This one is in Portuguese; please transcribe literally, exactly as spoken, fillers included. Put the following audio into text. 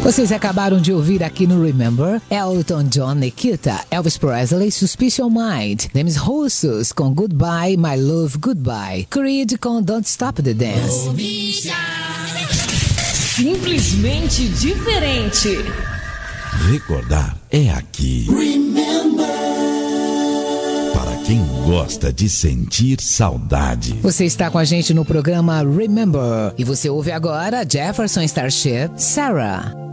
Vocês acabaram de ouvir aqui no Remember Elton John, Nikita, Elvis Presley, Suspicion Mind, Demis Roussos com Goodbye, My Love, Goodbye, Creed com Don't Stop the Dance. Simplesmente diferente. Recordar é aqui. Remember. Para quem gosta de sentir saudade. Você está com a gente no programa Remember e você ouve agora Jefferson Starship, Sarah.